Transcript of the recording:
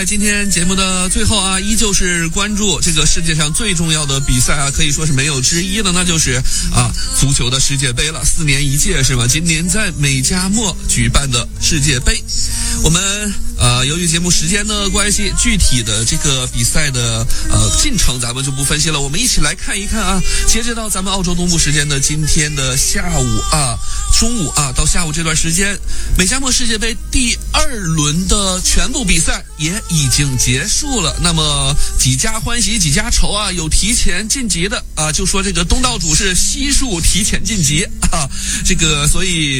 在今天节目的最后啊，依旧是关注这个世界上最重要的比赛啊，可以说是没有之一的，那就是足球的世界杯了，4年一届是吧？今年在美加墨举办的世界杯，我们由于节目时间的关系，具体的这个比赛的进程咱们就不分析了，我们一起来看一看啊。截止到咱们澳洲东部时间的今天的下午中午到下午这段时间，美加墨世界杯第2轮的全部比赛也已经结束了。那么几家欢喜几家愁啊，有提前晋级的就说这个东道主是悉数提前晋级这个所以